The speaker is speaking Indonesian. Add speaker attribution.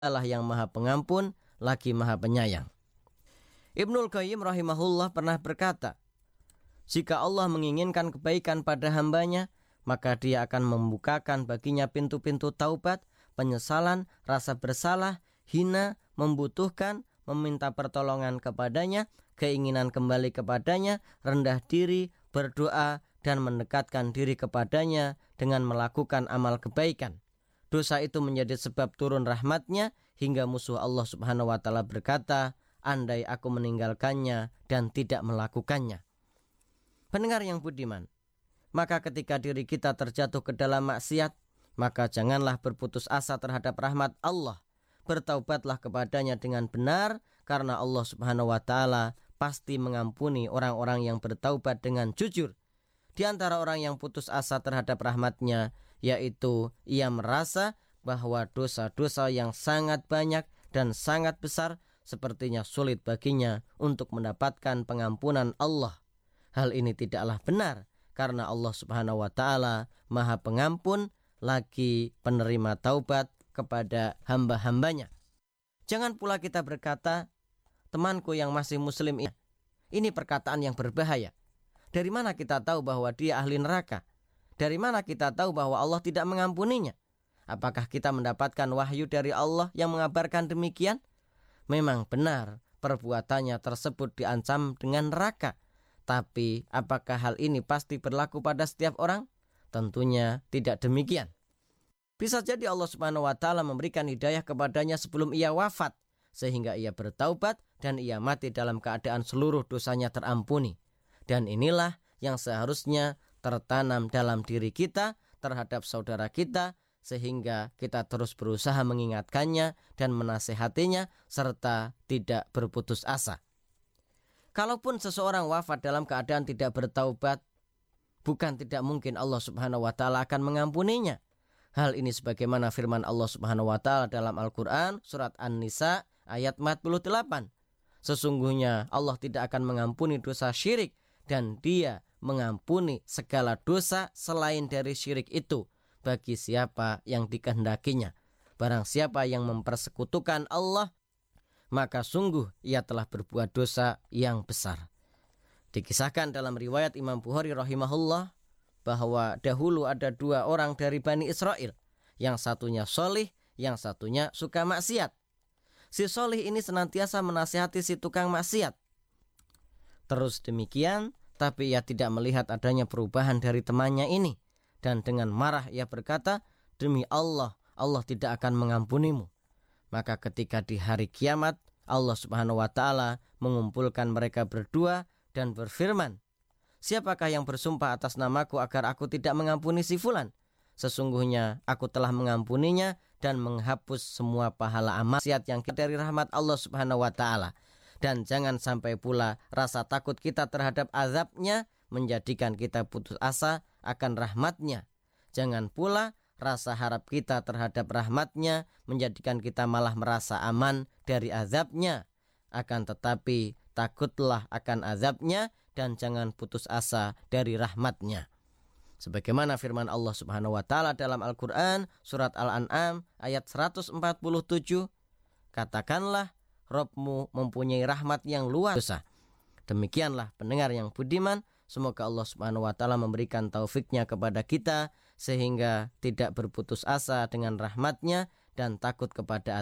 Speaker 1: Allah yang Maha Pengampun lagi Maha Penyayang. Ibnul Qayyim rahimahullah pernah berkata, jika Allah menginginkan kebaikan pada hambanya, maka Dia akan membukakan baginya pintu-pintu taubat, penyesalan, rasa bersalah, hina, membutuhkan, meminta pertolongan kepadanya, keinginan kembali kepadanya, rendah diri, berdoa, dan mendekatkan diri kepadanya dengan melakukan amal kebaikan. Dosa itu menjadi sebab turun rahmatnya hingga musuh Allah subhanahu wa ta'ala berkata, andai aku meninggalkannya dan tidak melakukannya. Pendengar yang budiman, maka ketika diri kita terjatuh ke dalam maksiat, maka janganlah berputus asa terhadap rahmat Allah. Bertaubatlah kepadanya dengan benar, karena Allah subhanahu wa ta'ala pasti mengampuni orang-orang yang bertaubat dengan jujur. Di antara orang yang putus asa terhadap rahmatnya, yaitu ia merasa bahwa dosa-dosa yang sangat banyak dan sangat besar sepertinya sulit baginya untuk mendapatkan pengampunan Allah. Hal ini tidaklah benar, karena Allah subhanahu wa ta'ala Maha Pengampun lagi penerima taubat kepada hamba-hambanya. Jangan pula kita berkata, temanku yang masih muslim ini perkataan yang berbahaya. Dari mana kita tahu bahwa dia ahli neraka? Dari mana kita tahu bahwa Allah tidak mengampuninya? Apakah kita mendapatkan wahyu dari Allah yang mengabarkan demikian? Memang benar perbuatannya tersebut diancam dengan neraka. Tapi apakah hal ini pasti berlaku pada setiap orang? Tentunya tidak demikian. Bisa jadi Allah subhanahu wa ta'ala memberikan hidayah kepadanya sebelum ia wafat, sehingga ia bertaubat dan ia mati dalam keadaan seluruh dosanya terampuni. Dan inilah yang seharusnya tertanam dalam diri kita terhadap saudara kita, sehingga kita terus berusaha mengingatkannya dan menasehatinya serta tidak berputus asa. Kalaupun seseorang wafat dalam keadaan tidak bertaubat, bukan tidak mungkin Allah subhanahu wa ta'ala akan mengampuninya. Hal ini sebagaimana firman Allah subhanahu wa ta'ala dalam Al-Quran surat An-Nisa ayat 48. Sesungguhnya Allah tidak akan mengampuni dosa syirik, dan Dia mengampuni segala dosa selain dari syirik itu bagi siapa yang dikehendakinya. Barang siapa yang mempersekutukan Allah, maka sungguh ia telah berbuat dosa yang besar. Dikisahkan dalam riwayat Imam Bukhari rahimahullah bahwa dahulu ada dua orang dari Bani Israel. Yang satunya solih, yang satunya suka maksiat. Si solih ini senantiasa menasihati si tukang maksiat. Terus demikian, tapi ia tidak melihat adanya perubahan dari temannya ini. Dan dengan marah ia berkata, demi Allah, Allah tidak akan mengampunimu. Maka ketika di hari kiamat, Allah subhanahu wa ta'ala mengumpulkan mereka berdua dan berfirman, siapakah yang bersumpah atas namaku agar aku tidak mengampuni si fulan? Sesungguhnya aku telah mengampuninya dan menghapus semua pahala amal maksiat yang kita dari rahmat Allah subhanahu wa ta'ala. Dan jangan sampai pula rasa takut kita terhadap azabnya menjadikan kita putus asa akan rahmatnya. Jangan pula rasa harap kita terhadap rahmatnya menjadikan kita malah merasa aman dari azabnya. Akan tetapi takutlah akan azabnya dan jangan putus asa dari rahmatnya. Sebagaimana firman Allah subhanahu wa ta'ala dalam Al-Quran surat Al-An'am ayat 147, katakanlah Rabbmu mempunyai rahmat yang luar biasa. Demikianlah pendengar yang budiman, semoga Allah subhanahu wa ta'ala memberikan taufiknya kepada kita sehingga tidak berputus asa dengan rahmatnya dan takut kepada